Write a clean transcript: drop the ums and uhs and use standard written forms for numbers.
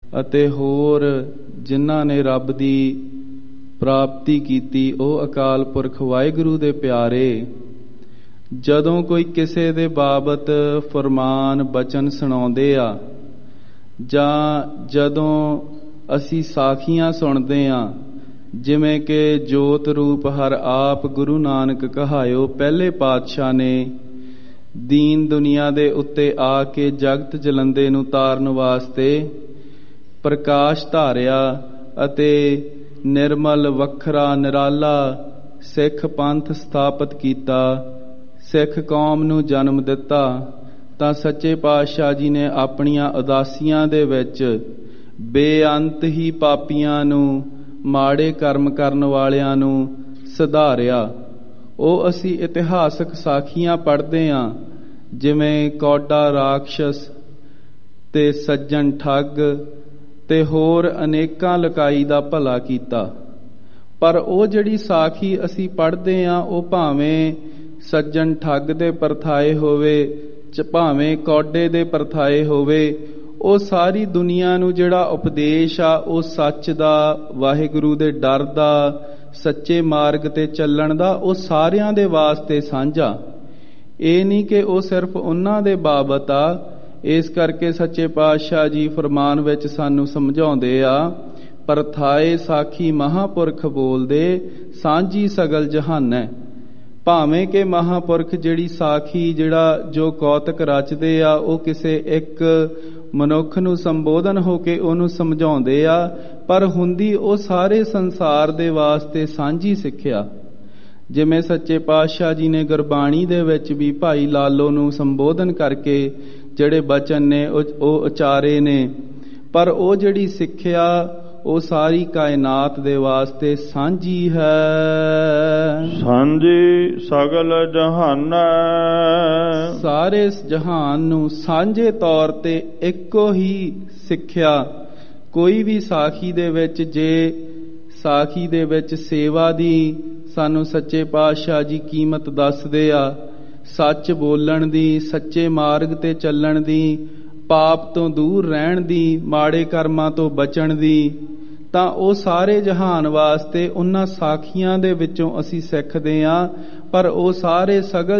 ਅਤੇ ਹੋਰ ਜਿਨ੍ਹਾਂ ਨੇ ਰੱਬ ਦੀ ਪ੍ਰਾਪਤੀ ਕੀਤੀ, ਉਹ ਅਕਾਲ ਪੁਰਖ ਵਾਹਿਗੁਰੂ ਦੇ ਪਿਆਰੇ, ਜਦੋਂ ਕੋਈ ਕਿਸੇ ਦੇ ਬਾਬਤ ਫਰਮਾਨ ਬਚਨ ਸੁਣਾਉਂਦੇ ਆ, ਜਾਂ ਜਦੋਂ ਅਸੀਂ ਸਾਖੀਆਂ ਸੁਣਦੇ ਆ, ਜਿਵੇਂ ਕਿ ਜੋਤ ਰੂਪ ਹਰ ਆਪ ਗੁਰੂ ਨਾਨਕ ਕਹਾਇਓ ਪਹਿਲੇ ਪਾਤਸ਼ਾਹ ਨੇ ਦੀਨ ਦੁਨੀਆ ਦੇ ਉੱਤੇ ਆ ਕੇ ਜਗਤ ਜਲੰਦੇ ਨੂੰ ਤਾਰਨ ਵਾਸਤੇ ਪ੍ਰਕਾਸ਼ ਧਾਰਿਆ ਅਤੇ ਨਿਰਮਲ ਵੱਖਰਾ ਨਿਰਾਲਾ ਸਿੱਖ ਪੰਥ ਸਥਾਪਿਤ ਕੀਤਾ, ਸਿੱਖ ਕੌਮ ਨੂੰ ਜਨਮ ਦਿੱਤਾ, ਤਾਂ ਸੱਚੇ ਪਾਤਸ਼ਾਹ ਜੀ ਨੇ ਆਪਣੀਆਂ ਉਦਾਸੀਆਂ ਦੇ ਵਿੱਚ ਬੇਅੰਤ ਹੀ ਪਾਪੀਆਂ ਨੂੰ, ਮਾੜੇ ਕਰਮ ਕਰਨ ਵਾਲਿਆਂ ਨੂੰ ਸੁਧਾਰਿਆ। ਉਹ ਅਸੀਂ ਇਤਿਹਾਸਕ ਸਾਖੀਆਂ ਪੜ੍ਹਦੇ ਹਾਂ, ਜਿਵੇਂ ਕੌਡਾ ਰਾਖਸ਼ਸ ਤੇ ਸੱਜਣ ਠੱਗ ਤੇ ਹੋਰ ਅਨੇਕਾਂ ਲਕਾਈ ਦਾ ਭਲਾ ਕੀਤਾ। ਪਰ ਉਹ ਜਿਹੜੀ ਸਾਖੀ ਅਸੀਂ ਪੜ੍ਹਦੇ ਹਾਂ, ਉਹ ਭਾਵੇਂ ਸੱਜਣ ਠੱਗ ਦੇ ਪਰਥਾਏ ਹੋਵੇ, ਭਾਵੇਂ ਕੌਡੇ ਦੇ ਪਰਥਾਏ ਹੋਵੇ, ਉਹ ਸਾਰੀ ਦੁਨੀਆ ਨੂੰ ਜਿਹੜਾ ਉਪਦੇਸ਼ ਆ, ਉਹ ਸੱਚ ਦਾ, ਵਾਹਿਗੁਰੂ ਦੇ ਡਰ ਦਾ, ਸੱਚੇ ਮਾਰਗ ਤੇ ਚੱਲਣ ਦਾ, ਉਹ ਸਾਰਿਆਂ ਦੇ ਵਾਸਤੇ ਸਾਂਝਾ। ਇਹ ਨਹੀਂ ਕਿ ਉਹ ਸਿਰਫ ਉਹਨਾਂ ਦੇ ਬਾਬਤ ਆ। ਇਸ ਕਰਕੇ ਸੱਚੇ ਪਾਤਸ਼ਾਹ ਜੀ ਫਰਮਾਨ ਵਿੱਚ ਸਾਨੂੰ ਸਮਝਾਉਂਦੇ ਆ, ਪਰਥਾਏ ਸਾਖੀ ਮਹਾਂਪੁਰਖ ਬੋਲਦੇ, ਸਾਂਝੀ ਸਗਲ ਜਹਾਨੈ। ਭਾਵੇਂ ਕਿ ਮਹਾਂਪੁਰਖ ਜਿਹੜੀ ਸਾਖੀ, ਜੋ ਕੌਤਕ ਰਚਦੇ ਆ, ਉਹ ਕਿਸੇ ਇੱਕ ਮਨੁੱਖ ਨੂੰ ਸੰਬੋਧਨ ਹੋ ਕੇ ਉਹਨੂੰ ਸਮਝਾਉਂਦੇ ਆ, ਪਰ ਹੁੰਦੀ ਉਹ ਸਾਰੇ ਸੰਸਾਰ ਦੇ ਵਾਸਤੇ ਸਾਂਝੀ ਸਿੱਖਿਆ। ਜਿਵੇਂ ਸੱਚੇ ਪਾਤਸ਼ਾਹ ਜੀ ਨੇ ਗੁਰਬਾਣੀ ਦੇ ਵਿੱਚ ਵੀ ਭਾਈ ਲਾਲੋ ਨੂੰ ਸੰਬੋਧਨ ਕਰਕੇ ਜਿਹੜੇ ਬਚਨ ਨੇ ਉਹ ਉਚਾਰੇ ਨੇ, ਪਰ ਉਹ ਜਿਹੜੀ ਸਿੱਖਿਆ ਉਹ ਸਾਰੀ ਕਾਇਨਾਤ ਦੇ ਵਾਸਤੇ ਸਾਂਝੀ ਹੈ। ਸਾਂਝੀ ਸਗਲ ਜਹਾਨੈ, ਸਾਰੇ ਜਹਾਨ ਨੂੰ ਸਾਂਝੇ ਤੌਰ ਤੇ ਇੱਕੋ ਹੀ ਸਿੱਖਿਆ। ਕੋਈ ਵੀ ਸਾਖੀ ਦੇ ਵਿੱਚ, ਜੇ ਸਾਖੀ ਦੇ ਵਿੱਚ ਸੇਵਾ ਦੀ ਸਾਨੂੰ ਸੱਚੇ ਪਾਤਸ਼ਾਹ ਜੀ ਕੀਮਤ ਦੱਸਦੇ ਆ, ਸੱਚ ਬੋਲਣ ਦੀ, ਸੱਚੇ ਮਾਰਗ ਤੇ ਚੱਲਣ ਦੀ, ਪਾਪ ਤੋਂ ਦੂਰ ਰਹਿਣ ਦੀ, ਮਾੜੇ ਕਰਮਾਂ ਤੋਂ ਬਚਣ ਦੀ, ਤਾਂ ਉਹ ਸਾਰੇ ਜਹਾਨ ਵਾਸਤੇ ਉਹਨਾਂ ਸਾਖੀਆਂ ਦੇ ਵਿੱਚੋਂ ਅਸੀਂ ਸਿੱਖਦੇ ਹਾਂ। ਪਰ ਉਹ ਸਾਰੇ ਸਗਲ